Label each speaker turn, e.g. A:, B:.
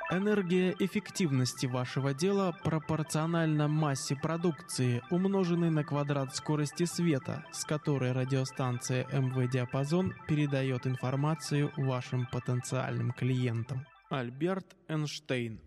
A: Энергия эффективности вашего дела пропорциональна массе продукции, умноженной на квадрат скорости света, с которой радиостанция МВ-диапазон передает информацию вашим потенциальным клиентам. Альберт Эйнштейн.